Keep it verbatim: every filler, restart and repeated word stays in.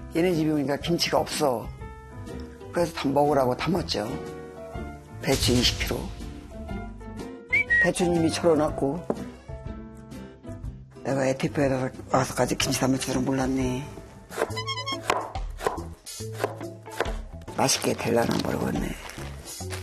얘네 집에 오니까 김치가 없어. 그래서 다 먹으라고 담았죠. 배추 이십 킬로그램. 배추님이 철어놨고 내가 에티프에 와서까지 김치 담을 줄은 몰랐네. 맛있게 될라나 모르겠네.